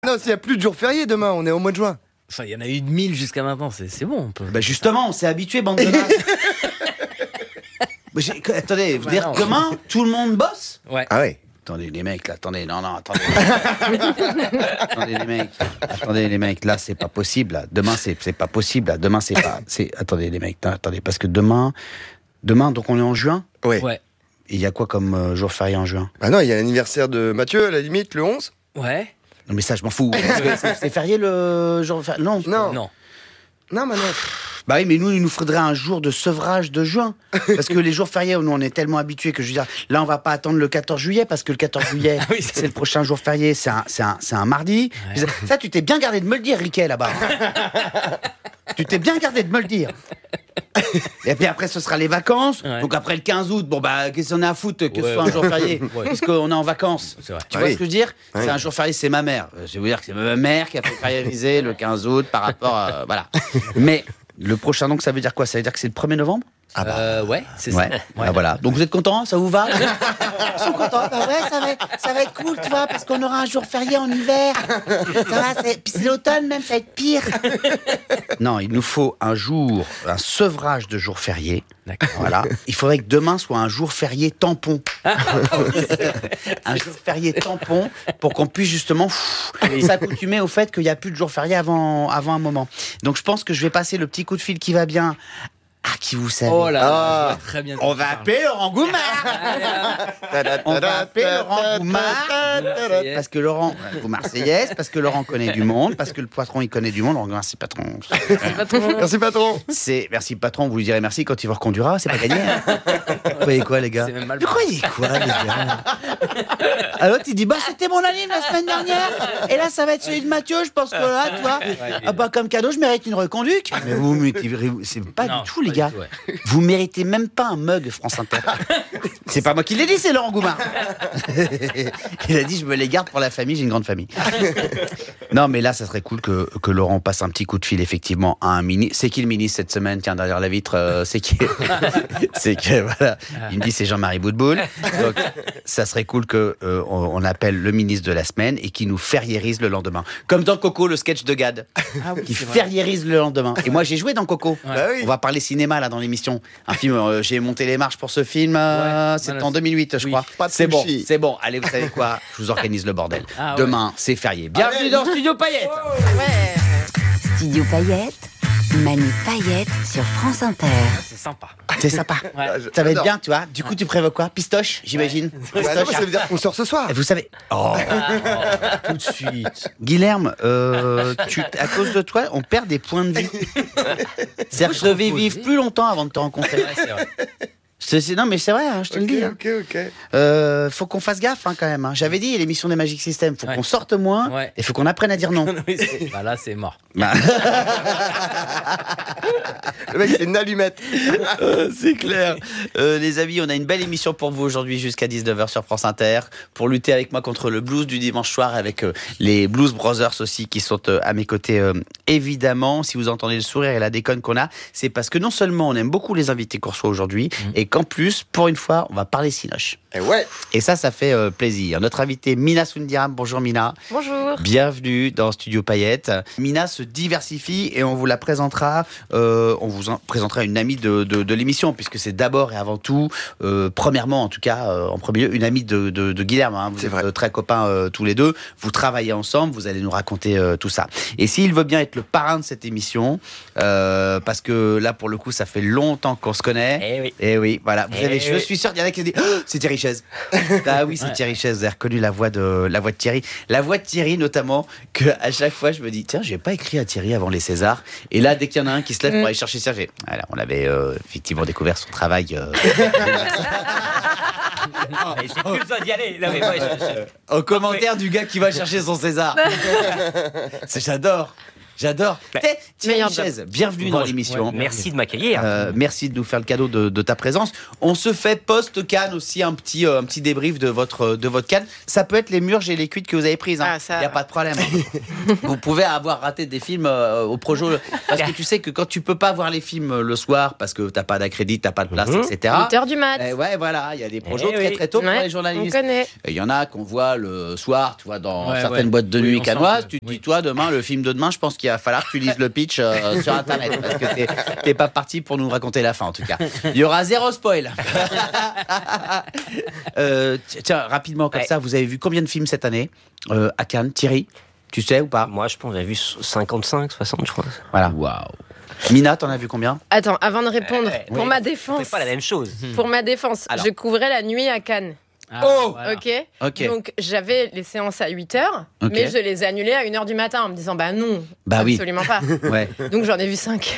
Non, s'il n'y a plus de jours fériés demain, on est au mois de juin. Enfin, il y en a eu 1000 jusqu'à maintenant, c'est bon. On peut... Bah justement, on s'est habitué, bande de nazes. Attendez, vous dire demain, tout le monde bosse? Ouais. Ah ouais. Attendez les mecs, là, attendez. Attendez les mecs, là c'est pas possible. Là. Demain c'est pas possible. Là. Demain c'est pas. Attendez les mecs, attendez parce que demain donc on est en juin. Ouais. Et il y a quoi comme jour férié en juin? Ah non, il y a l'anniversaire de Mathieu à la limite le 11. Ouais. Non mais ça je m'en fous. C'est férié le jour férié? Non. Non. Non, mais non. Bah oui, mais nous, il nous faudrait un jour de sevrage de juin. Parce que les jours fériés, nous, on est tellement habitués que je veux dire, là, on va pas attendre le 14 juillet, parce que le 14 juillet, c'est le prochain jour férié, c'est un mardi. Ouais. Ça, tu t'es bien gardé de me le dire, Riquet, là-bas. Tu t'es bien gardé de me le dire. Et puis après, ce sera les vacances. Ouais. Donc après le 15 août, bon bah, qu'est-ce qu'on a à foutre que ce soit un jour férié? Parce qu'on est en vacances. Tu vois ce que je veux dire? C'est un jour férié, c'est ma mère. Je vais vous dire que c'est ma mère qui a fait fériériser le 15 août par rapport à... voilà. Mais le prochain, donc, ça veut dire quoi? Ça veut dire que c'est le 1er novembre? Ouais, c'est ça. Ah, voilà. Donc vous êtes contents? Ça vous va? Ils sont contents. Bah ouais, ça va être cool, tu vois, parce qu'on aura un jour férié en hiver. Ça va, puis c'est l'automne même, ça va être pire. Non, il nous faut un sevrage de jours fériés. D'accord. Voilà. Il faudrait que demain soit un jour férié tampon. Un jour férié tampon pour qu'on puisse justement s'accoutumer au fait qu'il n'y a plus de jours fériés avant un moment. Donc je pense que je vais passer le petit coup de fil qui va bien. Ah, qui vous savez? Oh là, très bien. On va appeler Laurent Goumard. On va appeler Laurent Goumard. Parce que Laurent, Marseillaise, parce que Laurent connaît du monde, parce que le patron il connaît du monde. Merci patron. Merci patron. Merci patron. Vous lui direz merci quand il vous reconduira. C'est pas gagné. Vous croyez quoi les gars? C'est même mal. Vous croyez quoi les gars? Alors il dit bah c'était mon anniv la semaine dernière et là ça va être celui de Mathieu. Je pense que là tu vois, ah bah comme cadeau je mérite une reconduite. Mais vous c'est pas du tout les gars. Vous méritez même pas un mug France Inter. C'est pas moi qui l'ai dit, c'est Laurent Goumard. Il a dit je me les garde pour la famille, j'ai une grande famille. Non mais là ça serait cool que Laurent passe un petit coup de fil effectivement à un ministre. C'est qui le ministre cette semaine? Tiens derrière la vitre, c'est qui? C'est que voilà, il me dit c'est Jean-Marie Boutboul. Donc ça serait cool que on appelle le ministre de la semaine et qui nous fériérise le lendemain. Comme dans Coco, le sketch de Gad, qui fériérise le lendemain. Et moi j'ai joué dans Coco. Bah oui. On va parler cinéma là dans l'émission. Un film, j'ai monté les marches pour ce film. C'était en 2008, je crois. C'est bon. Allez, vous savez quoi? Je vous organise le bordel. Demain, c'est férié. Bienvenue dans Studio Payette. Studio Payette, Manu Payette sur France Inter. C'est sympa. C'est sympa. Ça va être bien, tu vois. Du coup, tu prévois quoi? Pistoche, j'imagine. Bah non, ça veut dire qu'on sort ce soir. Et vous savez. Tout de suite. Guilherme, à cause de toi, on perd des points de vie. C'est-à-dire que je devais vivre plus longtemps avant de te rencontrer. Ouais, c'est vrai. Non, mais c'est vrai, hein, je te le dis. Hein. Ok. Faut qu'on fasse gaffe quand même. Hein. J'avais dit, l'émission des Magic System, faut qu'on sorte moins et faut qu'on apprenne à dire non. Bah là, c'est mort. Le mec, c'est une allumette. C'est clair. Les amis, on a une belle émission pour vous aujourd'hui jusqu'à 19h sur France Inter pour lutter avec moi contre le blues du dimanche soir avec les Blues Brothers aussi qui sont à mes côtés évidemment. Si vous entendez le sourire et la déconne qu'on a, c'est parce que non seulement on aime beaucoup les invités qu'on reçoit aujourd'hui et qu'en plus, pour une fois, on va parler cinoche. Et ça fait plaisir. Notre invitée Mina Sundiram. Bonjour Mina. Bonjour. Bienvenue dans Studio Payette. Mina se diversifie et on vous la présentera. On vous présentera une amie de l'émission puisque c'est d'abord et avant tout, premièrement en tout cas, en premier lieu, une amie de Guilherme. Hein. Vous êtes très copains tous les deux. Vous travaillez ensemble. Vous allez nous raconter tout ça. Et s'il veut bien être le parrain de cette émission, parce que là pour le coup, ça fait longtemps qu'on se connaît. Et oui, voilà. Je suis sûr qu'il y en a qui se disent c'est Thierry Chaise. Ah oui, c'est Thierry Chaise. Vous avez reconnu la voix de Thierry. La voix de Thierry, notamment, que à chaque fois, je me dis, tiens, j'ai pas écrit à Thierry avant les Césars. Et là, dès qu'il y en a un qui se lève pour aller chercher ça, voilà, on avait effectivement découvert son travail. J'ai plus besoin d'y aller. Non, mais Au commentaire du gars qui va chercher son César. J'adore. Thierry Chaise, bienvenue dans l'émission. Merci de m'accueillir. Merci de nous faire le cadeau de ta présence. On se fait post-Cannes aussi un petit débrief de votre Cannes. Ça peut être les murges et les cuites que vous avez prises. Il n'y a pas de problème. Vous pouvez avoir raté des films au Projo. Parce que tu sais que quand tu peux pas voir les films le soir, parce que t'as pas d'accrédit, t'as pas de place, etc. 8h du mat. Ouais, voilà, il y a des projets très très tôt pour Ouais, les journalistes. on connaît. Et il y en a qu'on voit le soir, tu vois, dans Ouais, certaines ouais. boîtes de Oui, nuit on canoises. sent Tu te que- dis, toi, demain, le film de demain, je pense qu'il va falloir que tu lises le pitch sur Internet. Parce que t'es pas parti pour nous raconter la fin, en tout cas. Il y aura zéro spoil. Tiens, rapidement, comme Ouais. ça, vous avez vu combien de films cette année à Cannes? Thierry, tu sais ou pas? Moi, je pense que j'avais vu 55, 60, je crois. Voilà. Waouh. Mina, t'en as vu combien? Attends, avant de répondre, oui. pour ma C'est défense, pas la même chose. pour ma défense, Alors. je couvrais la nuit à Cannes. Oh voilà. Ok. Ok. Donc j'avais les séances à 8h, Ok. mais je les annulais à 1h du matin en me disant bah non, Bah oui. absolument pas. Ouais. Donc j'en ai vu 5.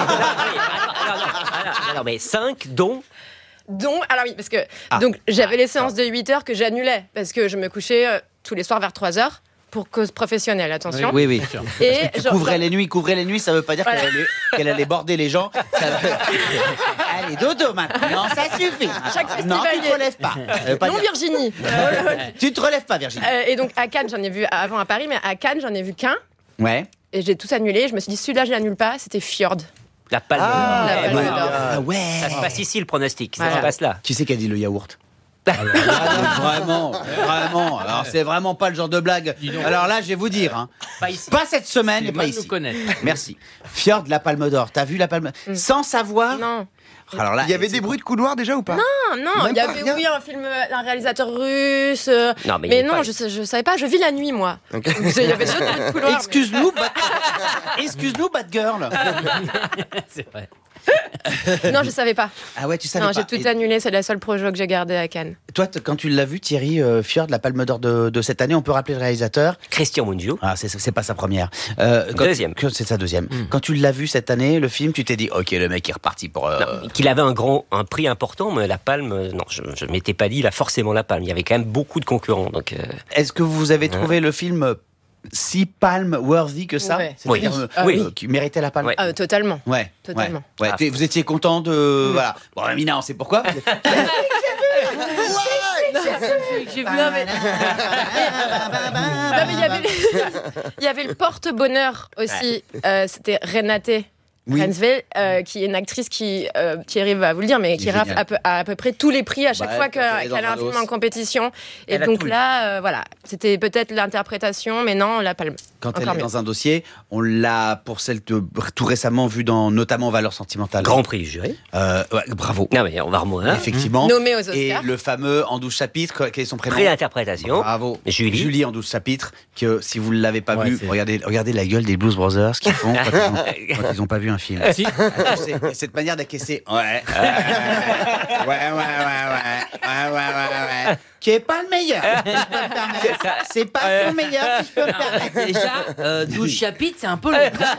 Alors, mais 5 dont. Donc, alors oui, parce que Ah. donc j'avais les séances de 8h que j'annulais parce que je me couchais tous les soirs vers 3h pour cause professionnelle, attention. Oui, oui. Et Couvrer les nuits, ça veut pas dire Voilà. qu'elle allait border les gens. Ça veut- Allez, dodo maintenant, ça suffit. Chaque Non, tu festivalier. te relèves pas. Ça veut pas Non, dire- Virginie. Tu te relèves pas, Virginie. Et donc à Cannes, j'en ai vu avant à Paris, mais à Cannes, j'en ai vu qu'un. Ouais. Et j'ai tous annulé. Je me suis dit, celui-là, je l'annule pas. C'était Fjord. La palme. Ah, La Palme ouais. d'Or. Ah ouais. Ça se passe ici le pronostic. Ça Voilà. se passe là. Qui c'est qui a dit le yaourt? Vraiment. Alors c'est vraiment pas le genre de blague. Alors là, je vais vous dire, hein, Pas ici. pas cette semaine C'est et pas mal ici. nous connaître. Merci. Fjord, la Palme d'Or. T'as vu la Palme sans savoir? Non. Alors là, Il y avait des bruits de couloir déjà ou pas? Non, Même il y pas avait rien. oui un film, un réalisateur russe. Non, mais il mais est non, pas- je savais pas. Je vis la nuit, moi. Il y avait d'autres bruits de couloir. Excuse-nous, bad girl. C'est vrai. Non, je savais pas. Ah ouais, tu savais Non, pas. j'ai tout Et annulé. C'est la seule projo que j'ai gardée à Cannes. toi, quand tu l'as vu, Thierry, Fjord, la Palme d'Or de cette année, on peut rappeler le réalisateur. Christian Mungiu. Ah, c'est pas sa première. Deuxième. C'est sa deuxième. Quand tu l'as vu cette année, le film, tu t'es dit, ok, le mec est reparti pour. Non, qu'il avait un prix important, mais la palme, non, je ne m'étais pas dit, il a forcément la palme. Il y avait quand même beaucoup de concurrents. Donc, Est-ce que vous avez trouvé le film si palme worthy que ça? Ouais. C'est-à-dire, Oui. qui méritait la palme? Ouais. Totalement. Ouais, Totalement. ouais. Ouais, vous étiez content de. Voilà. Bon, Mina, on sait pourquoi. J'ai vu. Non, mais il y avait le porte-bonheur aussi. C'était Renate. Oui. Rensveld, qui est une actrice qui Thierry va vous le dire, mais qui rafle Génial. à peu près tous les prix à chaque Ouais, fois quand elle est qu'elle dans a un Rados. film en compétition. Et Elle a donc tout eu. là, voilà, c'était peut-être l'interprétation, mais non, la palme. Quand elle Encore est mieux. dans un dossier, on l'a pour celle de tout récemment vue dans notamment Valeurs sentimentales. Grand prix du jury. Ouais, bravo. Non, mais on va remonter. Effectivement. Nommée aux Et Oscars. le fameux en 12 chapitres, quel est son prénom? Préinterprétation. Bravo. Julie. En 12 chapitres, que si vous ne l'avez pas Ouais, vu, c'est- regardez la gueule des Blues Brothers qu'ils font quand ils ont pas vu un film. Si. Cette manière d'acquiescer. Ouais. Ouais. Qui est pas le meilleur. si je peux me permettre. C'est pas son meilleur, si je peux me permettre. Déjà, 12 chapitres, c'est un peu long.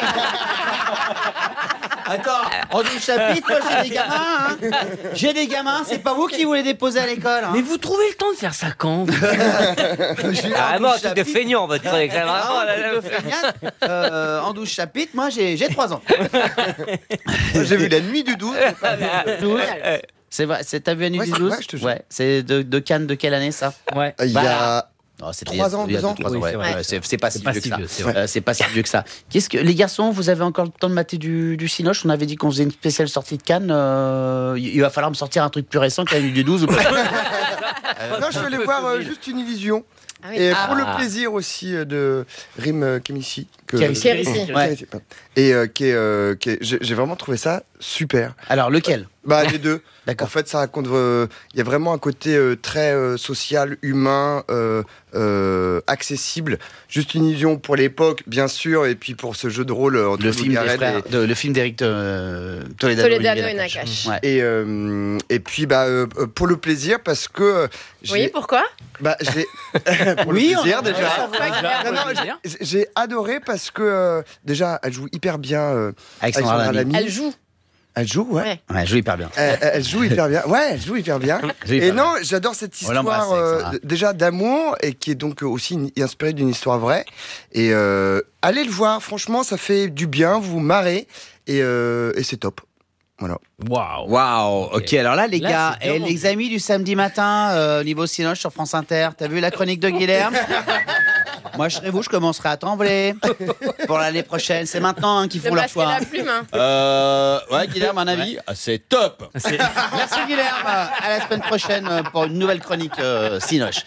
Attends, en 12 chapitres, moi j'ai des gamins. Hein. J'ai des gamins, c'est pas vous qui vous les déposez à l'école. Hein. Mais vous trouvez le temps de faire ça quand vous Ah, moi, truc de feignant, votre truc. là, Ah, vraiment, un là, truc de feignasse. En 12 chapitres, moi j'ai 3 ans. Moi, j'ai vu la nuit du 12. C'est vrai, t'as vu Annie Ouais, du c'est 12? vrai, je te jure. Ouais, c'est de Cannes de quelle année ça? Ouais. Il y a. Non, c'était 3 ans, il y a 2 ans. 3 Oui, ouais, c'est vrai. ouais, c'est pas si pas vieux si que ça. vieux, c'est vrai. C'est pas si vieux que ça. Qu'est-ce que les garçons, vous avez encore le temps de mater du Cinoche? On avait dit qu'on faisait une spéciale sortie de Cannes. Il va falloir me sortir un truc plus récent qu'à du 12 ou pas? Non, je suis allé voir juste une illusion. Ah oui. Et pour le plaisir aussi de Rim Kémissi. Kérissi. Kérissi. Ouais. Et j'ai vraiment trouvé ça super. Alors lequel? Bah, les deux. D'accord. En fait, ça raconte. Il y a vraiment un côté très social, humain, accessible. Juste une illusion pour l'époque, bien sûr, et puis pour ce jeu de rôle entre Le Lou film des Garrel frères, le film d'Éric Toledano, Toledano Olivier et Nakache. Nakache. Ouais. et puis pour le plaisir parce que Oui, pourquoi? j'ai pour Oui, le plaisir on- déjà. Pas Non, non, j'ai adoré parce que déjà elle joue hyper bien. Alexandra Lamy. Elle joue. Elle joue, ouais. Ouais. Ouais, elle joue hyper bien. Elle joue hyper bien. Ouais, elle joue hyper bien. Elle joue hyper Et bien. non, j'adore cette On l'embrasse, histoire Alexandra. déjà d'amour et qui est donc aussi inspirée d'une histoire vraie. Et allez le voir, franchement, ça fait du bien, vous vous marrez et c'est top. Voilà. Waouh. Ok, alors là, les Là, gars, c'est vraiment les amis du samedi matin, niveau Cinoche sur France Inter, t'as vu la chronique de Guilherme? Moi, je serais vous, je commencerai à trembler pour l'année prochaine. C'est maintenant hein, qu'ils De font leur masquer choix. la plume. Hein. Ouais, Guilherme, un avis c'est top. Merci Guilherme. À la semaine prochaine pour une nouvelle chronique Cinoche.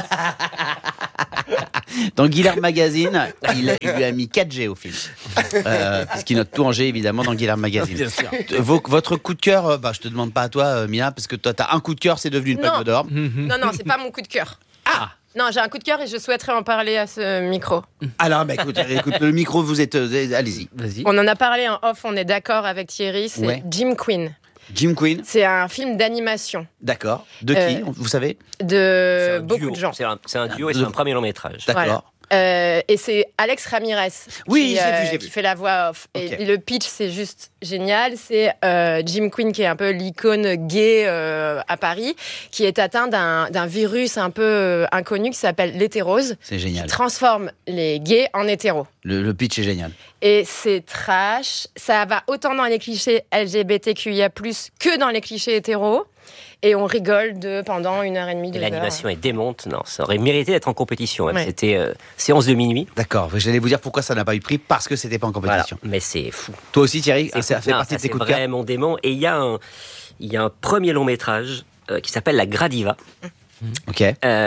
Dans Guilherme Magazine, il lui a mis 4G au film. Puisqu'il note tout en G, évidemment, dans Guilherme Magazine. Bien sûr. Votre coup de cœur, je te demande pas à toi, Mila, parce que toi, t'as un coup de cœur, c'est devenu une Non. palme d'or. Non, c'est pas mon coup de cœur. Ah. Non, j'ai un coup de cœur et je souhaiterais en parler à ce micro. Alors, écoute, le micro, vous êtes. Allez-y. Vas-y. On en a parlé en off, on est d'accord avec Thierry, c'est Ouais. Jim Queen. Jim Queen, C'est un film d'animation d'accord. De qui, vous savez? C'est de un beaucoup duo. de gens. C'est un duo et c'est un premier long métrage. D'accord. Voilà. Et c'est Alex Ramirez Oui, j'ai vu. qui fait la voix off. Ok. Et le pitch, c'est juste génial. C'est Jim Queen, qui est un peu l'icône gay à Paris, qui est atteint d'un virus un peu inconnu qui s'appelle l'hétérose, C'est qui génial. transforme les gays en hétéros. Le pitch est génial. Et c'est trash. Ça va autant dans les clichés LGBTQIA+, que dans les clichés hétéros. Et on rigole pendant 1h30, Et 2 heures. l'animation est démonte. Non, ça aurait mérité d'être en compétition. Même. Ouais. C'était séance de minuit. D'accord. J'allais vous dire pourquoi ça n'a pas eu de prix, parce que c'était pas en Voilà. compétition. Mais c'est fou. Toi aussi, Thierry, ça fait Non, partie de tes c'est coups de cœur. vraiment dément. Et il y a un premier long métrage qui s'appelle La Gradiva. Ok.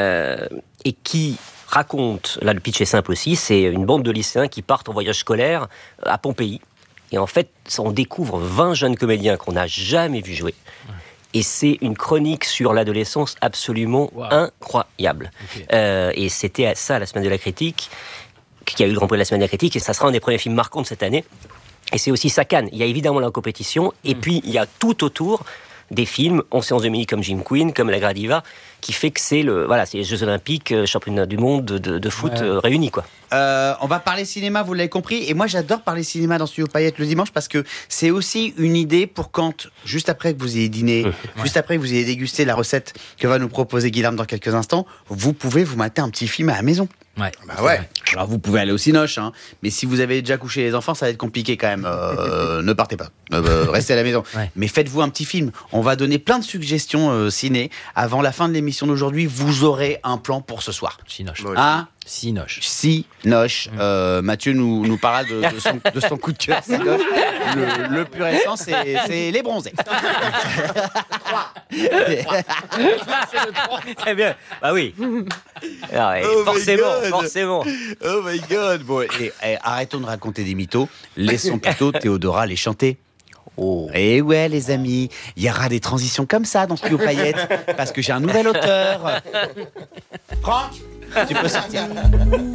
Et qui raconte, là le pitch est simple aussi, c'est une bande de lycéens qui partent en voyage scolaire à Pompéi. Et en fait, on découvre 20 jeunes comédiens qu'on n'a jamais vu jouer. Et c'est une chronique sur l'adolescence absolument incroyable. Et c'était à ça la semaine de la critique, qui a eu le Grand Prix de la semaine de la critique, et ça sera un des premiers films marquants de cette année. Et c'est aussi sa canne. Il y a évidemment la compétition, et puis il y a tout autour des films en séance de minuit comme Jim Queen, comme La Gradiva, qui fait que c'est les Jeux Olympiques, championnat du monde de foot réunis, quoi. On va parler cinéma, vous l'avez compris. Et moi, j'adore parler cinéma dans Studio Payette le dimanche parce que c'est aussi une idée pour quand, juste après que vous ayez dîné, juste après que vous ayez dégusté la recette que va nous proposer Guilherme dans quelques instants, vous pouvez vous mater un petit film à la maison. Ouais. Bah ouais. Alors vous pouvez aller au Cinoche, hein, mais si vous avez déjà couché les enfants, ça va être compliqué quand même. Ne partez pas, restez à la maison. Ouais. Mais faites-vous un petit film. On va donner plein de suggestions ciné. Avant la fin de l'émission d'aujourd'hui, vous aurez un plan pour ce soir. Cinoche. Ouais. Hein? Cinoche. Cinoche. Mathieu nous parlera de son coup de cœur. Cinoche. Le plus récent, c'est Les Bronzés. Très bien. Bah oui. Alors, Oh my God. forcément. Oh my God. Bon, et arrêtons de raconter des mythos. Laissons plutôt Théodora les chanter. Oh. Et ouais, les amis, il y aura des transitions comme ça dans Studio Payette parce que j'ai un nouvel auteur. Franck, tu peux sortir.